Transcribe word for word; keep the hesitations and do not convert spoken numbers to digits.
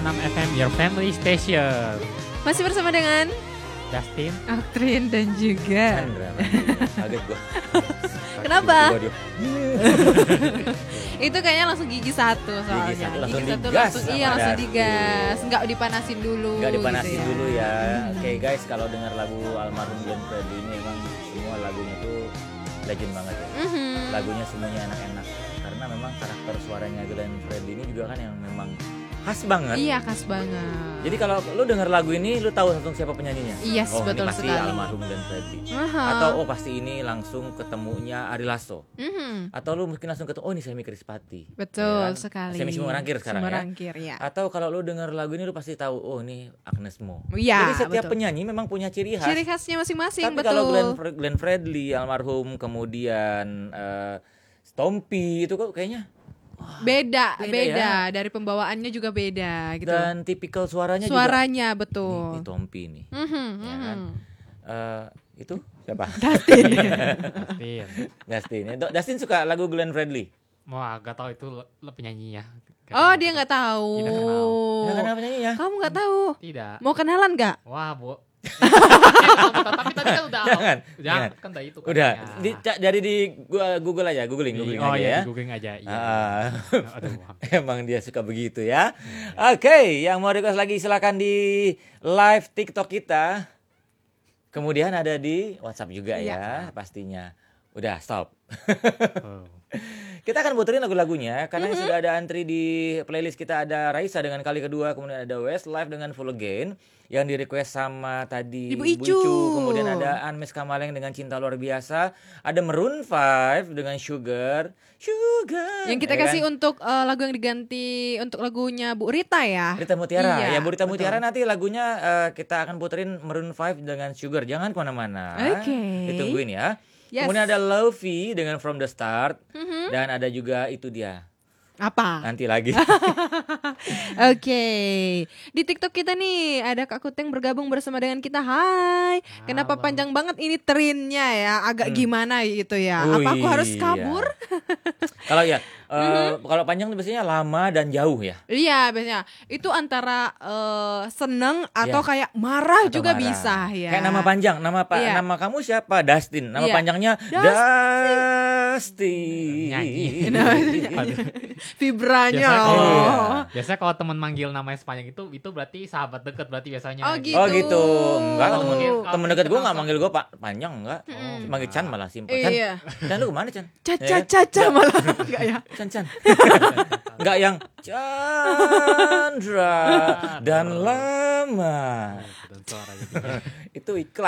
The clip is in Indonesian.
enam F M Your Family Station. Masih bersama dengan Justin, Aktrin dan juga Chandra. Kaget gua. Kenapa? Gua dia. Itu kayaknya langsung gigi satu soalnya. Gigi satu langsung Gigi digas langsung, sama iya langsung Dustin. digas, nggak dipanasin dulu. Nggak dipanasin gitu dulu ya. Hmm. Oke guys, kalau dengar lagu almarhum Glenn Fredly ini emang semua lagunya tuh legend banget ya. Mhm. Lagunya semuanya enak-enak karena memang karakter suaranya Glenn Fredly ini juga kan yang memang khas banget. Iya khas banget. Jadi kalau lu denger lagu ini lu tahu langsung siapa penyanyinya? Yes, oh, betul ini pasti sekali. almarhum Glenn Fredly. Aha. Atau oh pasti ini langsung ketemunya Ari Lasso. Mhm. Atau lu mungkin langsung ketemu oh ini Semi Krispati. Betul Ya kan? sekali. Semi Sumberangkir sekarang ya. Sumberangkir, ya. Atau kalau lu denger lagu ini lu pasti tahu oh ini Agnes Mo. Iya, Jadi setiap betul. penyanyi memang punya ciri khas. Ciri khasnya masing-masing. Tapi betul. kalau Glenn, Glenn Fredly almarhum kemudian uh, Stompy itu kok kayaknya beda, Beda beda, ya. dari pembawaannya juga beda gitu. dan tipikal suaranya, Suaranya juga betul. ini, ini Stompy nih. Mhm, Ya kan? mhm. Uh, itu siapa? Dustin. Justin. Dustin. Do- Dustin suka lagu Glenn Fredly. Wah, gak tahu itu lo, lo penyanyinya. Gak Oh tahu. dia nggak tahu. Tidak kenal. Ya kan apa nyanyinya? Kamu nggak tahu. Tidak. Mau kenalan nggak? Wah, Bu. Tapi tadi kan udah. Jangan, Jangan, jangan. kan tadi itu. Udah, katanya. di, ca- dari di gua Google aja, googling, Di- googling oh aja iya, ya. di googling aja. Iya. Ah. Aduh. Emang dia suka begitu ya. Oke, yang mau request lagi silakan di live TikTok kita. Kemudian ada di WhatsApp juga ya, pastinya. Udah, stop. Oh. Kita akan puterin lagu-lagunya karena sudah ada antri di playlist kita. Ada Raisa dengan Kali Kedua, kemudian ada Westlife dengan Full Again yang di request sama tadi Ibu Icu. kemudian ada Anmes Kamaleng dengan Cinta Luar Biasa, ada Maroon five dengan Sugar Sugar Yang kita ya kasih kan? untuk eh, lagu yang diganti untuk lagunya Bu Rita ya. Rita Mutiara. Iya, Ya Bu Rita betul. Mutiara nanti lagunya eh, kita akan puterin Maroon five dengan Sugar. Jangan kemana-mana. Oke. Ditungguin ya. Yes. Kemudian ada Lovey dengan From the Start. Mhm. Dan ada juga itu dia. Apa? Nanti lagi. Oke. Di TikTok kita nih ada Kak Kuteng bergabung bersama dengan kita. Hai. Kenapa Halo. panjang banget ini trinnya ya? Agak Hmm. gimana gitu ya? Oh, Apa aku harus iya. kabur? Kalau ya, eh, kalau panjang tuh biasanya lama dan jauh ya. Iya, biasanya itu antara eh, seneng atau Iya. kayak marah Atau juga marah. bisa ya. Kayak nama panjang, nama pa- Iya. nama kamu siapa? Dustin. Nama Iya. panjangnya Dustin. Nyanyi. Vibranya. Biasanya kalau, Oh. biasanya kalau teman manggil namanya sepanjang itu, itu berarti sahabat dekat berarti biasanya. Oh, gitu. Oh gitu. Enggak, Kalau temen, manggil- temen kalau dekat kita gue nggak langsung- manggil gue pak panjang enggak. Oh, Manggil Chan malah simpel. Chan, Iya. Chan lu kemana Chan? Caca Ya, caca malah enggak ya? Chan Chan. Enggak yang Chandra dan lama. Dan suaranya. Itu iklan.